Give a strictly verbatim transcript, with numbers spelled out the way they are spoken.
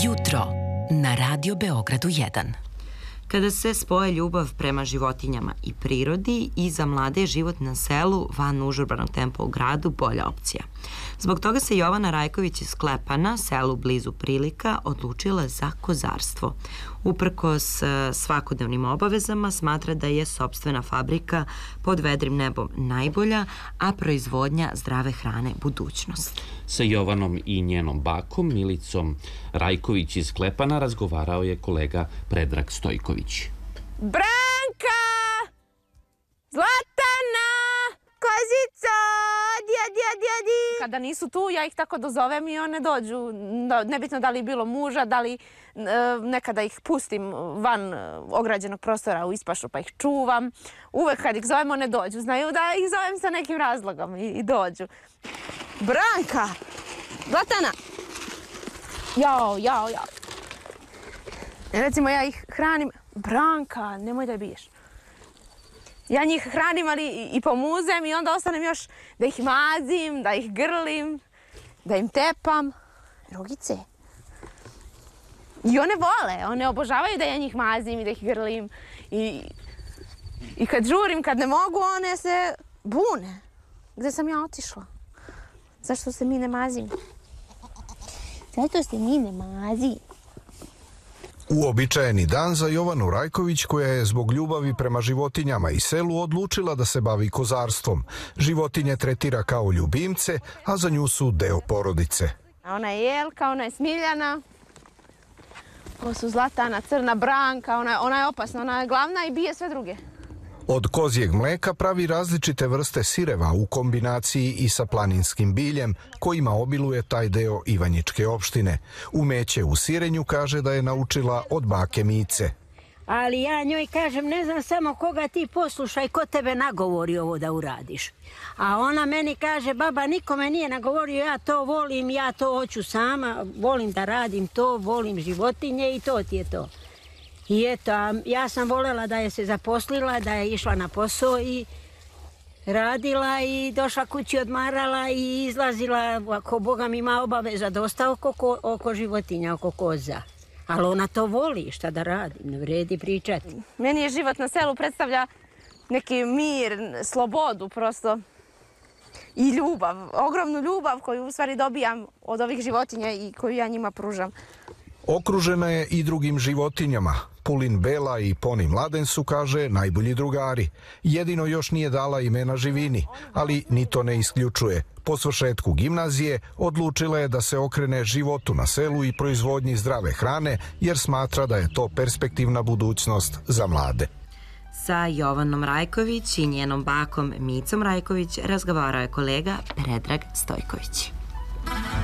Jutro na Radio Beogradu jedan. Kada se spoje ljubav prema životinjama i prirodi i za mlade je život na selu van užurbanog tempa u gradu bolja opcija. Zbog toga se Jovana Rajković iz Klepana, selu blizu Prilika, odlučila za kozarstvo. Uprkos svakodnevnim obavezama smatra da je sopstvena fabrika pod vedrim nebom najbolja, a proizvodnja zdrave hrane budućnost. Sa Jovanom i njenom bakom, Milicom Rajković iz Klepana, razgovarao je kolega Predrag Stojković. Branka! Zlatana! Kozico! Dija, dija, dija, di! Kada nisu tu, ja ih tako dozovem i one dođu. Nebitno da li je bilo muža, da li nekada ih pustim van ograđenog prostora u ispašu pa ih čuvam. Uvek kad ih zovem, one dođu. Znaju da ih zovem sa nekim razlogom i, i dođu. Branka! Zlatana! Jao, jao, jao. Recimo, ja ih hranim. Branka, nemoj da je biješ. Ja njih hranim, ali i pomuzem i onda ostanem još da ih mazim, da ih grlim, da im tepam. Rogice. I one vole, one obožavaju da ja njih mazim i da ih grlim. I, i kad žurim, kad ne mogu, one se bune. Gde sam ja otišla? Zašto se mi ne mazim? Zato se mi ne mazim. Uobičajeni dan za Jovanu Rajković, koja je zbog ljubavi prema životinjama i selu odlučila da se bavi kozarstvom. Životinje tretira kao ljubimce, a za nju su deo porodice. Ona je Jelka, ona je Smiljana. Ovo su Zlatana, Crna, Branka, ona, ona je opasna, ona je glavna i bije sve druge. Od kozjeg mleka pravi različite vrste sireva u kombinaciji i sa planinskim biljem, kojima obiluje taj deo Ivanjičke opštine. Umeće u sirenju kaže da je naučila od bake Mice. Ali ja njoj kažem, ne znam samo koga ti poslušaj, ko tebe nagovori ovo da uradiš. A ona meni kaže, baba, niko me nije nagovorio, ja to volim, ja to hoću sama, volim da radim to, volim životinje i to ti je to. I eto, ja sam voljela da je se zaposlila, da je išla na posao i radila i došla kući, odmarala i izlazila, ako Boga mi ima obaveza dosta oko, oko životinja, oko koza. Ali ona to voli, šta da radi, ne vredi pričati. Meni je život na selu predstavlja neki mir, slobodu prosto i ljubav, ogromnu ljubav koju u stvari dobijam od ovih životinja i koju ja njima pružam. Okružena je i drugim životinjama. Pulin Bela i Poni Mladen su, kaže, najbolji drugari. Jedino još nije dala imena živini, ali ni to ne isključuje. Po svršetku gimnazije odlučila je da se okrene životu na selu i proizvodnji zdrave hrane, jer smatra da je to perspektivna budućnost za mlade. Sa Jovanom Rajković i njenom bakom Micom Rajković razgovarao je kolega Predrag Stojković.